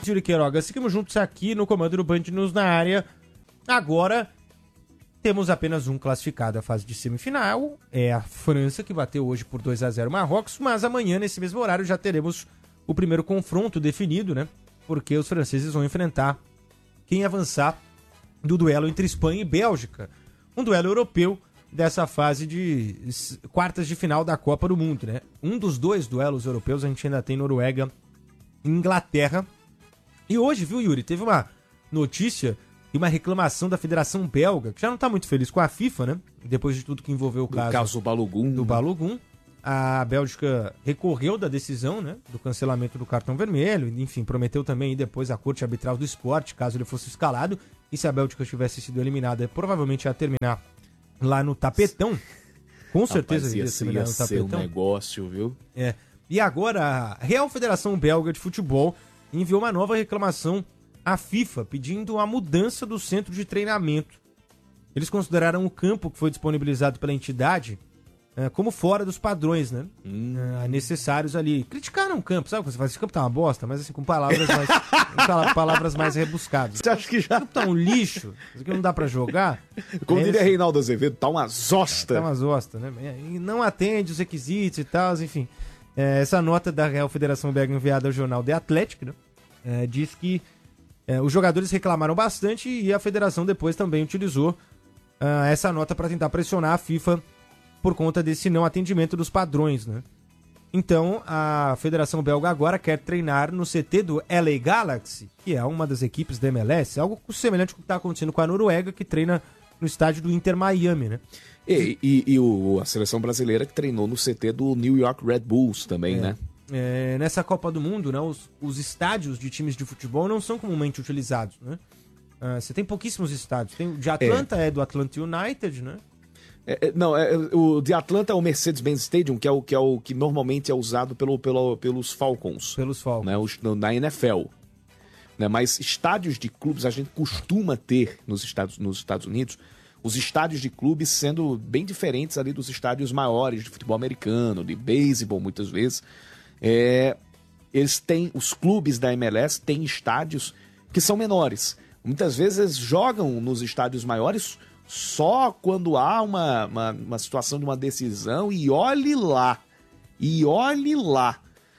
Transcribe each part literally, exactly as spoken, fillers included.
Júlio Queiroga, seguimos juntos aqui no comando do Band News na área. Agora temos apenas um classificado à fase de semifinal, é a França, que bateu hoje por dois a zero o Marrocos, mas amanhã, nesse mesmo horário, já teremos o primeiro confronto definido, né? Porque os franceses vão enfrentar quem avançar do duelo entre Espanha e Bélgica. Um duelo europeu dessa fase de quartas de final da Copa do Mundo, né? Um dos dois duelos europeus a gente ainda tem Noruega e Inglaterra. E hoje, viu, Yuri, teve uma notícia e uma reclamação da Federação Belga, que já não está muito feliz com a FIFA, né? Depois de tudo que envolveu o caso, caso Balogun, do Balogun. A Bélgica recorreu da decisão, né, do cancelamento do cartão vermelho, enfim, prometeu também ir depois à Corte Arbitral do Esporte, caso ele fosse escalado, e se a Bélgica tivesse sido eliminada, provavelmente ia terminar lá no tapetão. Com certeza Rapaz, ia, ia terminar ia no ser tapetão. um negócio, viu? É. E agora a Real Federação Belga de Futebol enviou uma nova reclamação à FIFA, pedindo a mudança do centro de treinamento. Eles consideraram o campo que foi disponibilizado pela entidade é, como fora dos padrões, né? Hum. É, necessários ali. Criticaram o campo, sabe quando você fala, esse campo tá uma bosta, mas assim, com palavras mais, com palavras mais rebuscadas. Você acha que já... O campo tá um lixo, isso aqui não dá pra jogar. Como é, diria assim, Reinaldo Azevedo, tá uma zosta. Tá uma zosta, né? E não atende os requisitos e tal, enfim. É, essa nota da Real Federação Belga enviada ao jornal The Athletic, né? É, diz que é, os jogadores reclamaram bastante e a federação depois também utilizou uh, essa nota para tentar pressionar a FIFA por conta desse não atendimento dos padrões, né? Então, a Federação Belga agora quer treinar no C T do L A Galaxy, que é uma das equipes da M L S, algo semelhante ao que está acontecendo com a Noruega, que treina no estádio do Inter Miami, né? E, e, e o, a seleção brasileira que treinou no C T do New York Red Bulls também, é. né? É, nessa Copa do Mundo, né, os, os estádios de times de futebol não são comumente utilizados, né? Uh, você tem pouquíssimos estádios. Tem, o de Atlanta é, é do Atlanta United, né? É, é, não, é, o de Atlanta é o Mercedes-Benz Stadium, que é o, que é o que normalmente é usado pelo, pelo, pelos Falcons. Pelos Falcons. Né, os, na N F L. Né, mas estádios de clubes a gente costuma ter nos Estados, nos Estados Unidos, os estádios de clubes sendo bem diferentes ali dos estádios maiores de futebol americano, de beisebol muitas vezes. É, eles têm, os clubes da M L S têm estádios que são menores. Muitas vezes eles jogam nos estádios maiores só quando há uma, uma, uma situação de uma decisão e olhe lá, e olhe lá.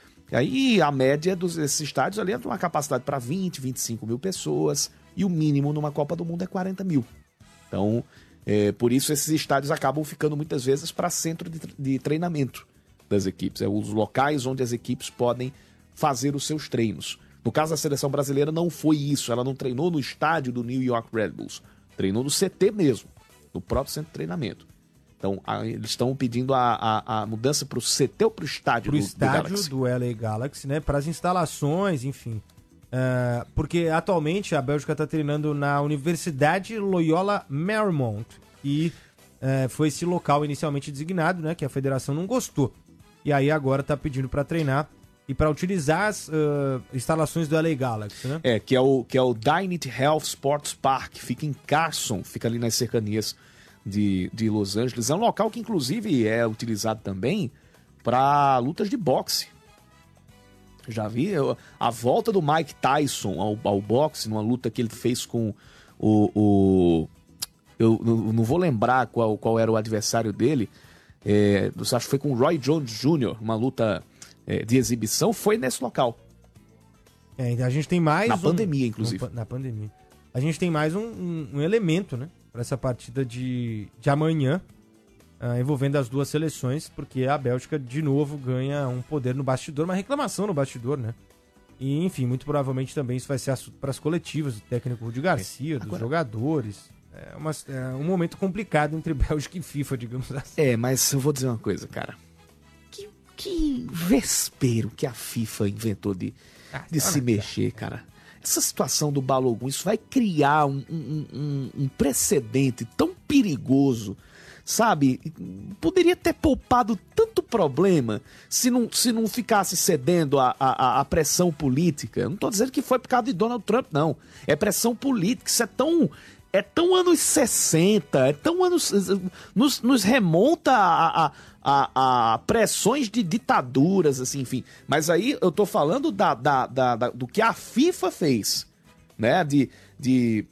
Aí a média dos, desses estádios ali é uma capacidade para vinte, vinte e cinco mil pessoas e o mínimo numa Copa do Mundo é quarenta mil. Então, é, por isso esses estádios acabam ficando muitas vezes para centro de, de treinamento das equipes. É os locais onde as equipes podem fazer os seus treinos. No caso da seleção brasileira não foi isso, ela não treinou no estádio do New York Red Bulls. Treinou no C T mesmo, no próprio centro de treinamento. Então, a, eles estão pedindo a, a, a mudança para o C T ou para o estádio pro do, estádio do Galaxy? do L A Galaxy, né? Para as instalações, enfim. Uh, porque atualmente a Bélgica está treinando na Universidade Loyola Marymount, e uh, foi esse local inicialmente designado, né? Que a federação não gostou. E aí agora está pedindo para treinar e para utilizar as uh, instalações do L A Galaxy, né? É, que é o, que é o Dignity Health Sports Park, fica em Carson, fica ali nas cercanias de, de Los Angeles. É um local que, inclusive, é utilizado também para lutas de boxe. Já vi a volta do Mike Tyson ao, ao boxe, numa luta que ele fez com o... o eu não vou lembrar qual, qual era o adversário dele, é, acho que foi com o Roy Jones Júnior, uma luta é, de exibição, foi nesse local. É, a gente tem mais... Na um, pandemia, inclusive. Um, na pandemia. A gente tem mais um, um, um elemento, né? Para essa partida de, de amanhã, uh, envolvendo as duas seleções, porque a Bélgica, de novo, ganha um poder no bastidor, uma reclamação no bastidor, né? E, enfim, muito provavelmente também isso vai ser para as coletivas do técnico Rudi Garcia, é, agora... dos jogadores. É, uma, é um momento complicado entre Bélgica e FIFA, digamos assim. É, mas eu vou dizer uma coisa, cara. Que, que vespeiro que a FIFA inventou de, ah, de se mexer, cara. Essa situação do Balogun, isso vai criar um, um, um, um precedente tão perigoso, sabe? Poderia ter poupado tanto problema se não, se não ficasse cedendo à a, a, a pressão política. Eu não estou dizendo que foi por causa de Donald Trump, não. É pressão política, isso é tão... É tão anos sessenta, é tão anos... Nos, nos remonta a, a, a, a pressões de ditaduras, assim, enfim. Mas aí eu tô falando da, da, da, da, do que a FIFA fez, né? De, de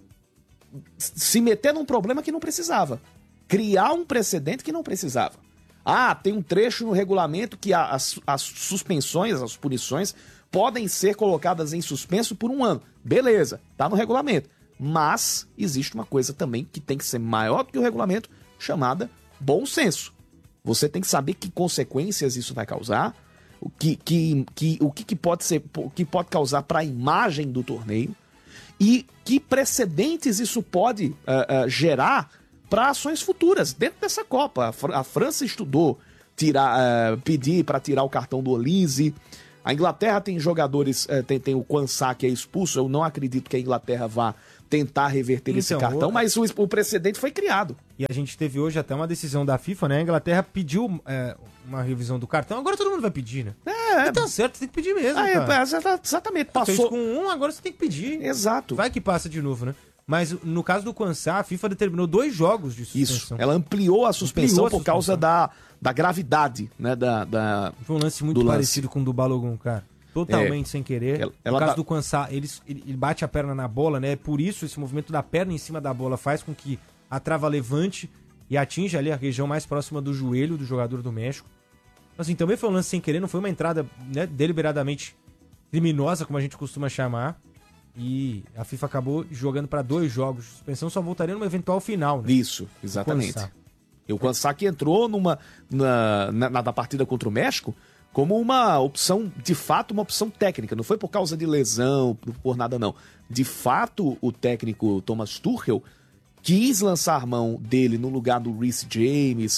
se meter num problema que não precisava. Criar um precedente que não precisava. Ah, tem um trecho no regulamento que a, as, as suspensões, as punições, podem ser colocadas em suspenso por um ano. Beleza, tá no regulamento. Mas existe uma coisa também que tem que ser maior do que o regulamento, chamada bom senso. Você tem que saber que consequências isso vai causar, o que, que, que, o que, que pode ser, o que pode causar para a imagem do torneio e que precedentes isso pode uh, uh, gerar para ações futuras dentro dessa Copa. A, Fr- a França estudou tirar, uh, pedir para tirar o cartão do Olise. A Inglaterra tem jogadores, uh, tem, tem o Quansah que é expulso. Eu não acredito que a Inglaterra vá tentar reverter então, esse cartão, o... mas o, o precedente foi criado. E a gente teve hoje até uma decisão da FIFA, né? A Inglaterra pediu é, uma revisão do cartão, agora todo mundo vai pedir, né? É, e tá certo, tem que pedir mesmo, é, cara. É, exatamente. Passou fez com um, agora você tem que pedir. Exato. Vai que passa de novo, né? Mas no caso do Quansah, a FIFA determinou dois jogos de suspensão. Isso, ela ampliou a suspensão ampliou a por suspensão. causa da, da gravidade, né? Da, da, Foi um lance muito parecido lance. com o do Balogun, cara. Totalmente é, sem querer. Ela, ela no caso dá... do Quansah, ele, ele bate a perna na bola, né? Por isso, esse movimento da perna em cima da bola faz com que a trava levante e atinja ali a região mais próxima do joelho do jogador do México. Assim, também foi um lance sem querer, não foi uma entrada, né, deliberadamente criminosa, como a gente costuma chamar. E a FIFA acabou jogando para dois jogos de suspensão, só voltaria numa eventual final, né? Isso, exatamente. Quansah. E o Quansah que entrou numa, na, na, na partida contra o México como uma opção, de fato, uma opção técnica. Não foi por causa de lesão, por nada não. De fato, o técnico Thomas Tuchel quis lançar mão dele no lugar do Reece James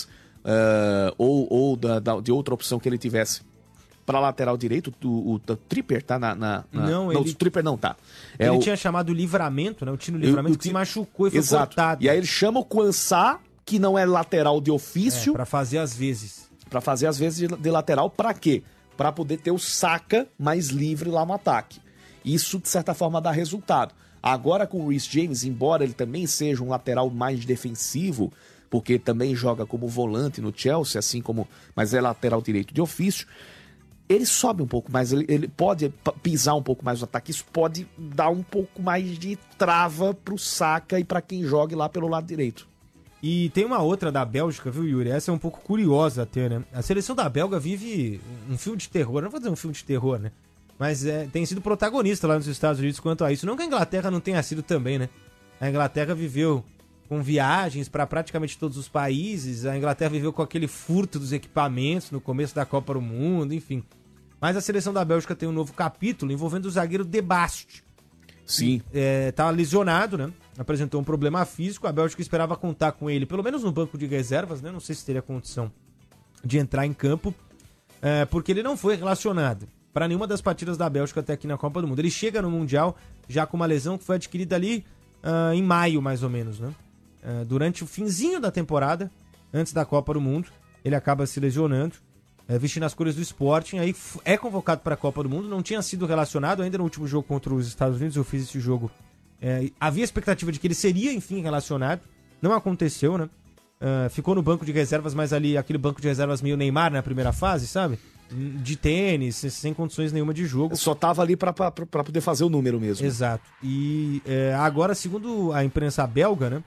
uh, ou, ou da, da, de outra opção que ele tivesse para lateral direito. O, o, o Tripper tá na... na, na... Não, ele... não, o Tripper não tá. É ele o... tinha chamado o Livramento, né? O Tino Livramento eu, eu, que se machucou e foi Exato. cortado. E aí ele chama o Quansah, que não é lateral de ofício. É, para fazer às vezes. Para fazer às vezes de, de lateral, para quê? Para poder ter o Saka mais livre lá no ataque. Isso, de certa forma, dá resultado. Agora com o Reece James, embora ele também seja um lateral mais defensivo, porque também joga como volante no Chelsea, assim como, mas é lateral direito de ofício, ele sobe um pouco mais, ele, ele pode pisar um pouco mais no ataque, isso pode dar um pouco mais de trava pro Saka e para quem jogue lá pelo lado direito. E tem uma outra da Bélgica, viu, Yuri? Essa é um pouco curiosa até, né? A seleção da Bélgica vive um filme de terror, não vou dizer um filme de terror, né? Mas é, tem sido protagonista lá nos Estados Unidos quanto a isso. Não que a Inglaterra não tenha sido também, né? A Inglaterra viveu com viagens para praticamente todos os países, a Inglaterra viveu com aquele furto dos equipamentos no começo da Copa do Mundo, enfim. Mas a seleção da Bélgica tem um novo capítulo envolvendo o zagueiro De Bast. Sim. É, tá lesionado, né? Apresentou um problema físico. A Bélgica esperava contar com ele, pelo menos no banco de reservas, né? Não sei se teria condição de entrar em campo, é, porque ele não foi relacionado para nenhuma das partidas da Bélgica até aqui na Copa do Mundo. Ele chega no Mundial já com uma lesão que foi adquirida ali uh, em maio, mais ou menos, né? Uh, durante o finzinho da temporada, antes da Copa do Mundo, ele acaba se lesionando, uh, vestindo as cores do Sporting, aí é convocado para a Copa do Mundo, não tinha sido relacionado ainda no último jogo contra os Estados Unidos, eu fiz esse jogo. Uh, havia expectativa de que ele seria, enfim, relacionado, não aconteceu, né? Uh, ficou no banco de reservas, mas ali, aquele banco de reservas meio Neymar na primeira fase, sabe? De tênis, sem condições nenhuma de jogo. Só tava ali pra, pra, pra poder fazer o número mesmo. Exato. E é, agora, segundo a imprensa belga, né?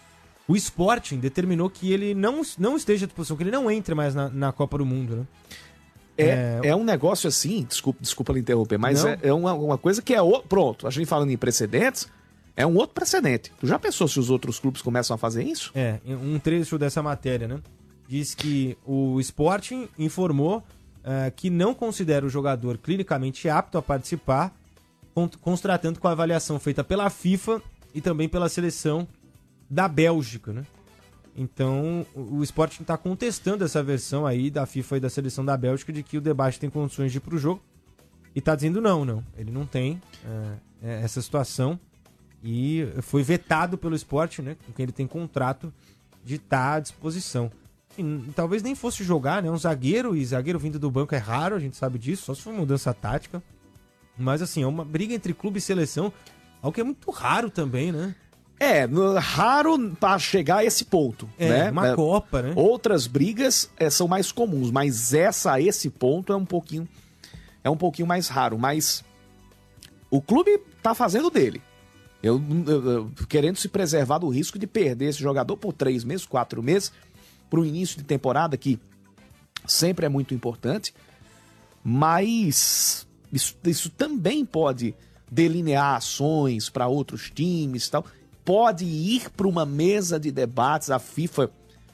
O Sporting determinou que ele não, não esteja à disposição, que ele não entre mais na, na Copa do Mundo, né? É, é... é um negócio assim, desculpa, desculpa lhe interromper, mas é, é uma, uma coisa que é... O... Pronto, a gente falando em precedentes, é um outro precedente. Tu já pensou se os outros clubes começam a fazer isso? É, um trecho dessa matéria, né? Diz que o Sporting informou uh, que não considera o jogador clinicamente apto a participar, constatando com a avaliação feita pela FIFA e também pela seleção da Bélgica, né? Então, o Sporting está contestando essa versão aí da FIFA e da seleção da Bélgica de que o debate tem condições de ir pro jogo e está dizendo não, não. Ele não tem uh, essa situação e foi vetado pelo Sporting, né? Com quem ele tem contrato de estar à disposição. E, talvez nem fosse jogar, né? Um zagueiro, e zagueiro vindo do banco é raro, a gente sabe disso, só se for mudança tática. Mas assim, é uma briga entre clube e seleção, algo que é muito raro também, né? É, raro para chegar a esse ponto, É, né? uma É, Copa, né? Outras brigas é, são mais comuns, mas essa a esse ponto é um pouquinho é um pouquinho mais raro, mas o clube tá fazendo dele. Eu, eu, eu querendo se preservar do risco de perder esse jogador por três meses, quatro meses, para o início de temporada, que sempre é muito importante, mas isso, isso também pode delinear ações para outros times e tal. Pode ir para uma mesa de debates. A FIFA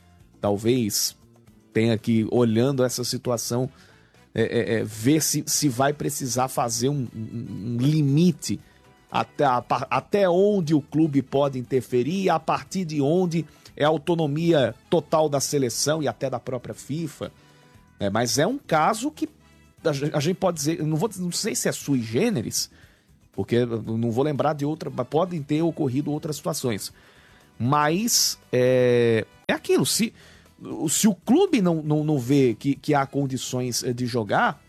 talvez tenha que, olhando essa situação, é, é, é, ver se, se vai precisar fazer um, um, um limite até, a, até onde o clube pode interferir, a partir de onde é a autonomia total da seleção e até da própria FIFA. É, mas é um caso que a gente pode dizer, não, vou, não sei se é sui generis, porque eu não vou lembrar de outra, podem ter ocorrido outras situações. Mas é, é aquilo, se, se o clube não, não, não vê que, que há condições de jogar,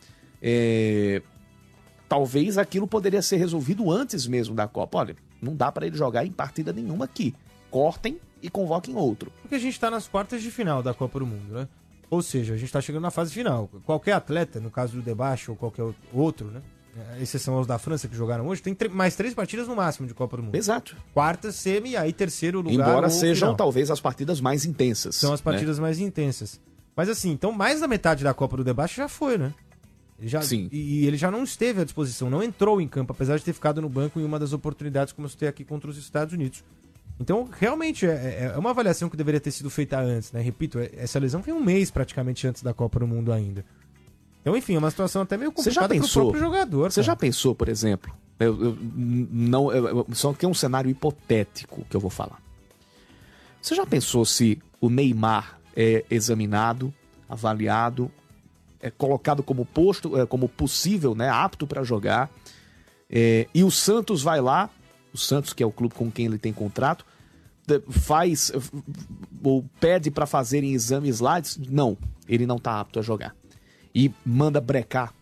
é, talvez aquilo poderia ser resolvido antes mesmo da Copa. Olha, não dá para ele jogar em partida nenhuma aqui. Cortem e convoquem outro. Porque a gente tá nas quartas de final da Copa do Mundo, né? Ou seja, a gente tá chegando na fase final. Qualquer atleta, no caso do Debaixo ou qualquer outro, né? A exceção aos da França que jogaram hoje, tem mais três partidas no máximo de Copa do Mundo. Exato. Quarta, semi, aí terceiro lugar. Embora sejam final. Talvez as partidas mais intensas. São as partidas né? mais intensas. Mas assim, então mais da metade da Copa do Debaixo já foi, né? Ele já, Sim. E, e ele já não esteve à disposição, não entrou em campo, apesar de ter ficado no banco em uma das oportunidades, como eu citei aqui, contra os Estados Unidos. Então, realmente, é, é uma avaliação que deveria ter sido feita antes, né? Repito, essa lesão foi um mês praticamente antes da Copa do Mundo ainda. Então, enfim, é uma situação até meio complicada para o próprio jogador. Você já pensou, por exemplo, eu, eu, não, eu, eu, só que é um cenário hipotético que eu vou falar. Você já pensou se o Neymar é examinado, avaliado, é colocado como posto, é, como possível, né, apto para jogar, é, e o Santos vai lá, o Santos, que é o clube com quem ele tem contrato, faz ou pede para fazerem exames lá, diz, não, ele não está apto a jogar. E manda brecar.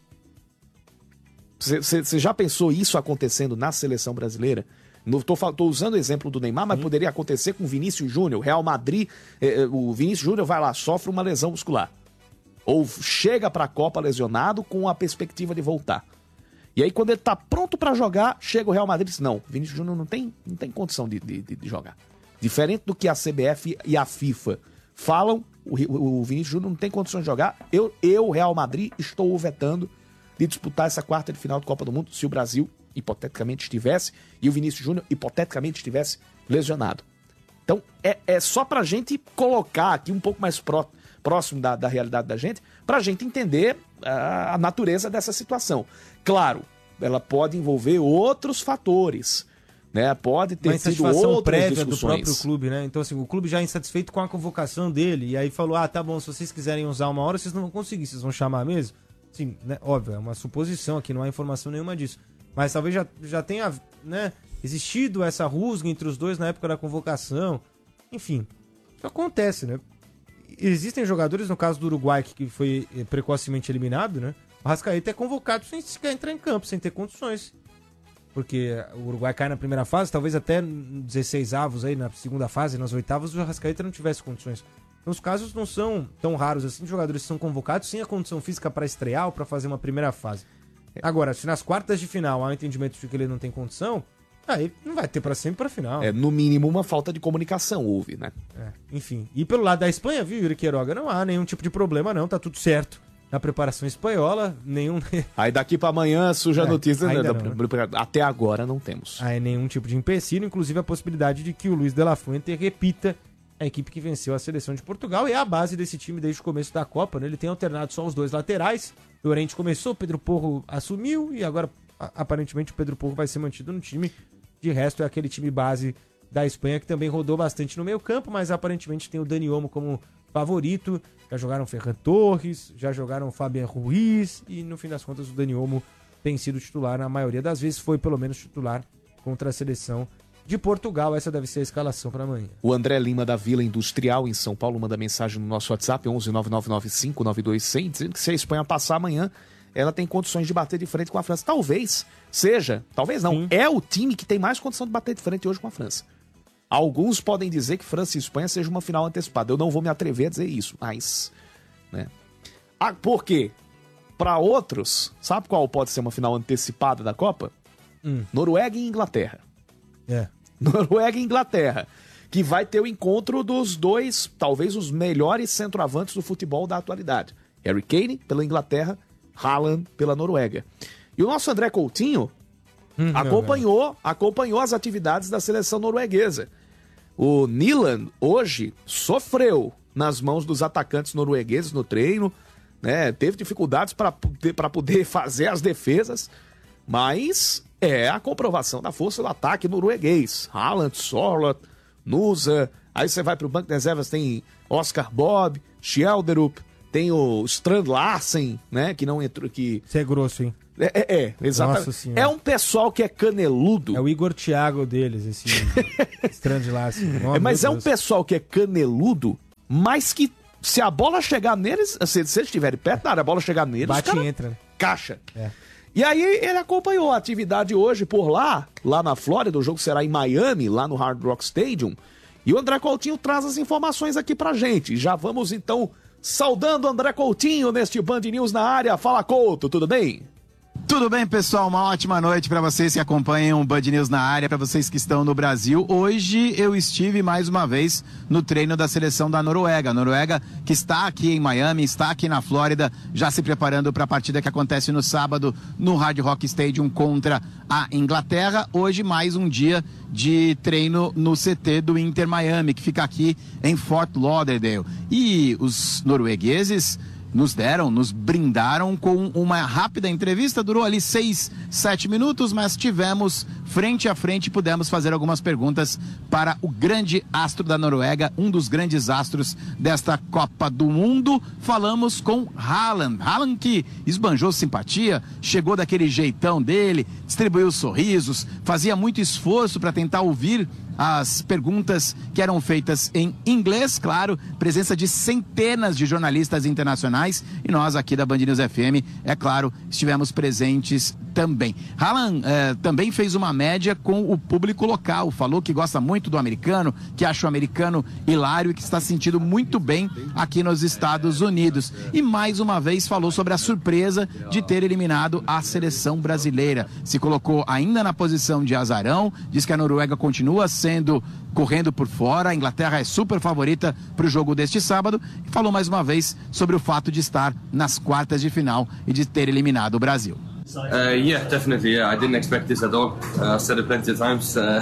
Você já pensou isso acontecendo na seleção brasileira? Estou usando o exemplo do Neymar, mas hum. poderia acontecer com o Vinícius Júnior. Real Madrid, eh, o Vinícius Júnior vai lá, sofre uma lesão muscular. Ou chega para a Copa lesionado com a perspectiva de voltar. E aí, quando ele está pronto para jogar, chega o Real Madrid e diz, não, o Vinícius Júnior não tem, não tem condição de, de, de jogar. Diferente do que a C B F e a FIFA falam, o Vinícius Júnior não tem condições de jogar. Eu, eu, Real Madrid, estou o vetando de disputar essa quarta de final de Copa do Mundo se o Brasil, hipoteticamente, estivesse e o Vinícius Júnior, hipoteticamente, estivesse lesionado. Então, é, é só pra gente colocar aqui um pouco mais pró, próximo da, da realidade da gente, pra gente entender a, a natureza dessa situação. Claro, ela pode envolver outros fatores, né? Pode ter sido outras prévia discussões. do próprio clube, né? Então, assim, o clube já é insatisfeito com a convocação dele, e aí falou, ah, tá bom, se vocês quiserem usar uma hora, vocês não vão conseguir, vocês vão chamar mesmo? Sim, né? Óbvio, é uma suposição aqui, não há informação nenhuma disso. Mas talvez já, já tenha, né, existido essa rusga entre os dois na época da convocação. Enfim, isso acontece, né? Existem jogadores, no caso do Uruguai, que foi precocemente eliminado, né? O Arrascaeta é convocado sem sequer entrar em campo, sem ter condições. Porque o Uruguai cai na primeira fase, talvez até dezesseis avos aí, na segunda fase, nas oitavas, o Arrascaeta não tivesse condições. Então os casos não são tão raros assim, de jogadores que são convocados sem a condição física para estrear ou para fazer uma primeira fase. Agora, se nas quartas de final há um entendimento de que ele não tem condição, aí não vai ter para sempre para final. É, no mínimo, uma falta de comunicação houve, né? É, enfim. E pelo lado da Espanha, viu, Yuri Queiroga, não há nenhum tipo de problema não, tá tudo certo. Na preparação espanhola, nenhum... Aí daqui para amanhã surge a é, notícia... Né? Não, né? Até agora não temos. Aí nenhum tipo de empecilho, inclusive a possibilidade de que o Luis de la Fuente repita a equipe que venceu a seleção de Portugal. E é a base desse time desde o começo da Copa, né? Ele tem alternado só os dois laterais. O Llorente começou, o Pedro Porro assumiu e agora aparentemente o Pedro Porro vai ser mantido no time. De resto é aquele time base da Espanha que também rodou bastante no meio campo, mas aparentemente tem o Dani Olmo como favorito. Já jogaram Ferran Torres, já jogaram Fabián Ruiz e no fim das contas o Dani Olmo tem sido titular na maioria das vezes, foi pelo menos titular contra a seleção de Portugal. Essa deve ser a escalação para amanhã. O André Lima da Vila Industrial em São Paulo manda mensagem no nosso WhatsApp onze nove nove nove cinco nove dois zero zero, dizendo que se a Espanha passar amanhã, ela tem condições de bater de frente com a França. Talvez seja, talvez não, Sim. é o time que tem mais condição de bater de frente hoje com a França. Alguns podem dizer que França e Espanha seja uma final antecipada. Eu não vou me atrever a dizer isso, mas... né? Ah, por quê? Para outros, sabe qual pode ser uma final antecipada da Copa? Hum. Noruega e Inglaterra. É. Noruega e Inglaterra. Que vai ter o encontro dos dois, talvez os melhores centroavantes do futebol da atualidade. Harry Kane pela Inglaterra, Haaland pela Noruega. E o nosso André Coutinho hum, acompanhou, não, não. acompanhou as atividades da seleção norueguesa. O Nyland hoje sofreu nas mãos dos atacantes noruegueses no treino, né? Teve dificuldades para poder fazer as defesas, mas é a comprovação da força do ataque norueguês. Haaland, Sorloth, Nusa, aí você vai para o banco de reservas, tem Oscar Bob, Schjelderup, tem o Strand Larsen, né? Que não entrou. Que... Você é grosso, hein? É, é, é exatamente. É um pessoal que é caneludo. É o Igor Thiago deles, esse Strand Larsen. Oh, é, mas é um pessoal que é caneludo, mas que se a bola chegar neles, se, se eles estiverem perto da área, a bola chegar neles, bate e entra. Caixa. É. E aí ele acompanhou a atividade hoje por lá, lá na Flórida, o jogo será em Miami, lá no Hard Rock Stadium. E o André Coutinho traz as informações aqui pra gente. Já vamos então saudando o André Coutinho neste Band News na área. Fala, Couto, tudo bem? Tudo bem, pessoal? Uma ótima noite para vocês que acompanham o Band News na área, para vocês que estão no Brasil. Hoje eu estive mais uma vez no treino da seleção da Noruega. A Noruega que está aqui em Miami, está aqui na Flórida, já se preparando para a partida que acontece no sábado no Hard Rock Stadium contra a Inglaterra. Hoje mais um dia de treino no C T do Inter Miami, que fica aqui em Fort Lauderdale. E os noruegueses nos deram, nos brindaram com uma rápida entrevista, durou ali seis, sete minutos, mas tivemos frente a frente e pudemos fazer algumas perguntas para o grande astro da Noruega, um dos grandes astros desta Copa do Mundo. Falamos com Haaland, Haaland que esbanjou simpatia, chegou daquele jeitão dele, distribuiu sorrisos, fazia muito esforço para tentar ouvir as perguntas que eram feitas em inglês, claro, presença de centenas de jornalistas internacionais e nós aqui da Band News F M, é claro, estivemos presentes também. Haaland eh, também fez uma média com o público local, falou que gosta muito do americano, que acha o americano hilário e que está se sentindo muito bem aqui nos Estados Unidos. E mais uma vez falou sobre a surpresa de ter eliminado a seleção brasileira. Se colocou ainda na posição de azarão, diz que a Noruega continua sendo Sendo, correndo por fora, a Inglaterra é super favorita para o jogo deste sábado e falou mais uma vez sobre o fato de estar nas quartas de final e de ter eliminado o Brasil. Uh, yeah, definitely. Yeah, I didn't expect this at all. Uh, I said it plenty of times. Uh...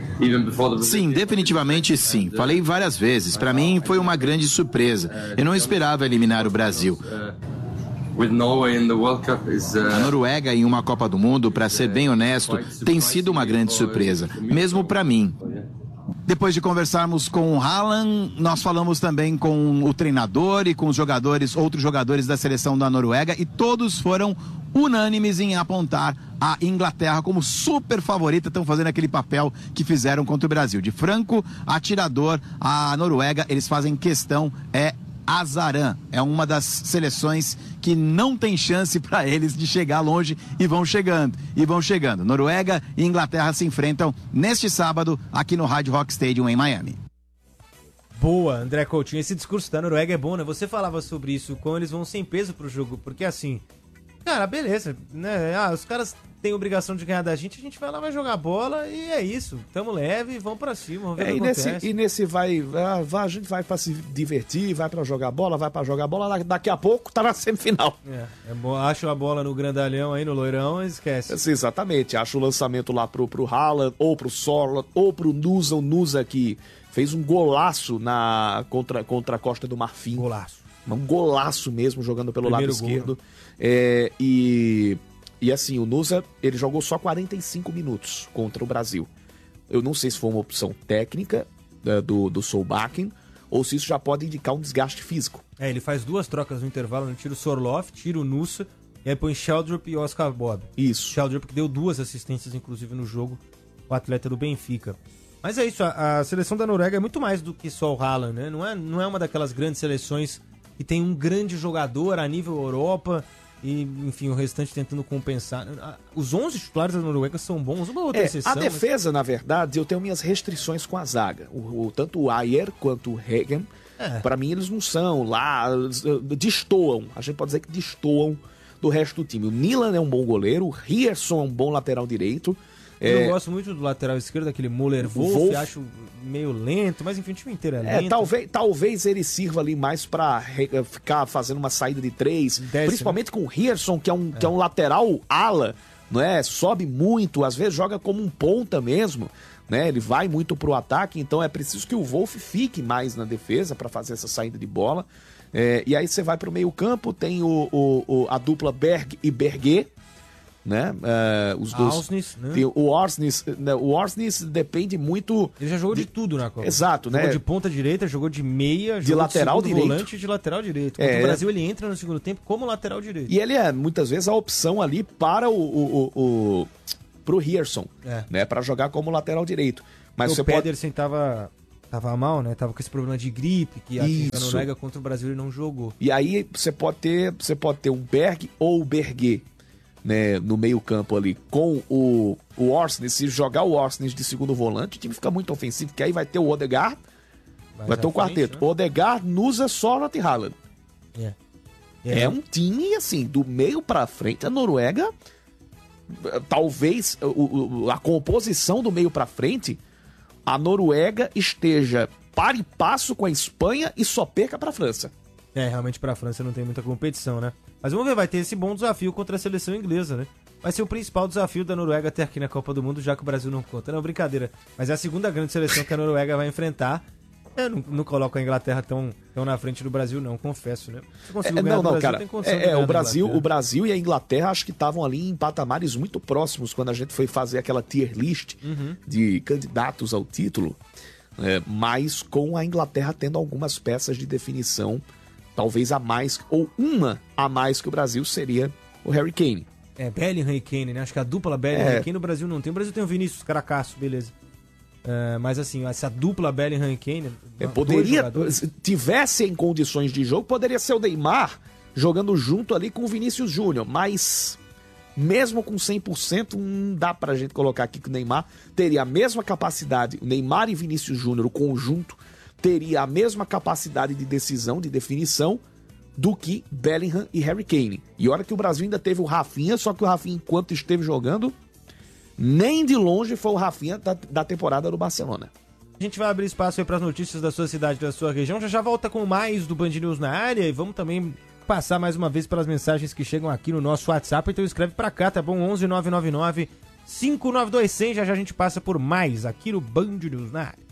Sim, definitivamente sim. Falei várias vezes. Para mim foi uma grande surpresa. Eu não esperava eliminar o Brasil. A Noruega em uma Copa do Mundo, para ser bem honesto, tem sido uma grande surpresa, mesmo para mim. Depois de conversarmos com o Haaland, nós falamos também com o treinador e com os jogadores, outros jogadores da seleção da Noruega, e todos foram unânimes em apontar a Inglaterra como super favorita, estão fazendo aquele papel que fizeram contra o Brasil. De franco atirador, a Noruega, eles fazem questão, é azarã, é uma das seleções que não tem chance para eles de chegar longe e vão chegando, e vão chegando. Noruega e Inglaterra se enfrentam neste sábado aqui no Hard Rock Stadium em Miami. Boa, André Coutinho, esse discurso da Noruega é bom, né? Você falava sobre isso, como eles vão sem peso pro jogo, porque assim, cara, beleza, né? Ah, os caras têm obrigação de ganhar da gente, a gente vai lá, vai jogar bola e é isso. Tamo leve, vamos pra cima, vamos ver é, o que e acontece. Nesse, e nesse vai, vai, a gente vai pra se divertir, vai pra jogar bola, vai pra jogar bola, daqui a pouco tá na semifinal. É, é bom, acha a bola no grandalhão aí, no loirão, esquece. É, exatamente, acha o lançamento lá pro, pro Haaland, ou pro Sorloth, ou pro Nusa, o Nusa que fez um golaço na, contra, contra a Costa do Marfim. Golaço. Um golaço mesmo, jogando pelo Primeiro lado gol, esquerdo. É, e... E assim, o Nusa, ele jogou só quarenta e cinco minutos contra o Brasil. Eu não sei se foi uma opção técnica uh, do, do Solbakken ou se isso já pode indicar um desgaste físico. É, ele faz duas trocas no intervalo, ele tira o Sorloth, tira o Nusa, e aí põe Schjelderup e Oscar Bob. Isso. Schjelderup que deu duas assistências, inclusive, no jogo, o atleta do Benfica. Mas é isso, a, a seleção da Noruega é muito mais do que só o Haaland, né? Não é, não é uma daquelas grandes seleções que tem um grande jogador a nível Europa E, enfim, o restante tentando compensar. Os onze titulares da Noruega são bons, uma outra É, exceção. a defesa, mas... na verdade, eu tenho minhas restrições com a zaga. O, o, tanto o Ayer quanto o Hagen, É. pra mim, eles não são lá, destoam. A gente pode dizer que destoam do resto do time. O Nilan é um bom goleiro, o Rierson é um bom lateral direito. Eu é, gosto muito do lateral esquerdo, aquele Muller Wolf, Wolf. acho meio lento, mas enfim, o time inteiro é É, lento. talvez, talvez ele sirva ali mais pra re- ficar fazendo uma saída de três, Desce, principalmente com o Rierson, que é um, que é um lateral ala, não é? Sobe muito, às vezes joga como um ponta mesmo, né? Ele vai muito pro ataque, então é preciso que o Wolf fique mais na defesa para fazer essa saída de bola. É, e aí você vai pro meio campo, tem o, o- o- a dupla Berg e Berger, né? É, os dois. Ausnes, né? Tem o Orsnes, né? O Orsnes depende muito. Ele já jogou de, tudo na Copa. Exato, jogou né? de ponta direita, jogou de meia, jogou lateral de segundo direito. volante e de lateral direito. É, Contra o Brasil ele entra no segundo tempo como lateral direito. E ele é muitas vezes a opção ali para o, o, o, o pro Rierson, É. né? Para jogar como lateral direito. Mas o você pode. Pedersen tava, tava mal, né? Tava com esse problema de gripe, que aqui na Isso. Noruega contra o Brasil ele não jogou. E aí você pode ter, você pode ter um Berg ou o Berger, né, no meio-campo ali com o o Orsnes. Se jogar o Orsnes de segundo volante, o time fica muito ofensivo, porque aí vai ter o Odegaard, Mais vai ter à o quarteto. frente, Odegaard, Nusa, Sorloth e Haaland. né? É. é um time assim, do meio pra frente, a Noruega talvez o, o, a composição do meio pra frente, a Noruega esteja par e passo com a Espanha e só perca pra França. É, realmente pra França não tem muita competição, né? Mas vamos ver, vai ter esse bom desafio contra a seleção inglesa, né? Vai ser o principal desafio da Noruega até aqui na Copa do Mundo, já que o Brasil não conta. Não, brincadeira. Mas é a segunda grande seleção que a Noruega vai enfrentar. Eu não, não coloco a Inglaterra tão, tão na frente do Brasil, não, confesso, né? Se eu consigo É, ganhar não, do não, Brasil, cara. tem condição de É, é, ganhar o da Brasil, Inglaterra. o Brasil e a Inglaterra acho que estavam ali em patamares muito próximos quando a gente foi fazer aquela tier list Uhum. de candidatos ao título, é, mas com a Inglaterra tendo algumas peças de definição, talvez a mais, ou uma a mais que o Brasil seria o Harry Kane. É, Bellingham e Kane, né? Acho que a dupla Bellingham É. e Kane no Brasil não tem. O Brasil tem o Vinícius Caracasso, beleza. É, mas assim, essa dupla Bellingham e Kane... É, dois poderia, jogadores- se tivesse em condições de jogo, poderia ser o Neymar jogando junto ali com o Vinícius Júnior, mas mesmo com cem por cento, não dá pra gente colocar aqui que o Neymar teria a mesma capacidade, o Neymar e Vinícius Júnior, o conjunto, teria a mesma capacidade de decisão, de definição, do que Bellingham e Harry Kane. E olha que o Brasil ainda teve o Rafinha, só que o Rafinha, enquanto esteve jogando, nem de longe foi o Rafinha da, da temporada do Barcelona. A gente vai abrir espaço aí para as notícias da sua cidade, da sua região. Já já volta com mais do Band News na área e vamos também passar mais uma vez pelas mensagens que chegam aqui no nosso WhatsApp. Então escreve para cá, tá bom? onze nove nove nove cinco nove dois zero zero. Já já a gente passa por mais aqui no Band News na área.